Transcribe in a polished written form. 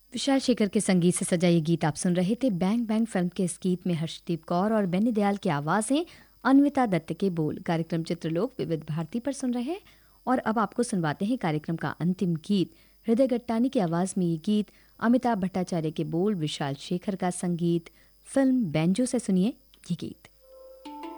विशाल शेखर के संगीत से सजा ये गीत आप सुन रहे थे। बैंग बैंग फिल्म के इस गीत में हर्षदीप कौर और बेनी दयाल की आवाज़ें, अन्विता दत्त के बोल। कार्यक्रम चित्रलोक विविध भारती पर सुन रहे हैं और अब आपको सुनवाते हैं कार्यक्रम का अंतिम गीत। हृदय गट्टानी की आवाज़ में ये गीत, अमिताभ भट्टाचार्य के बोल, विशाल शेखर का संगीत, फिल्म बैंजो से सुनिए ये गीत।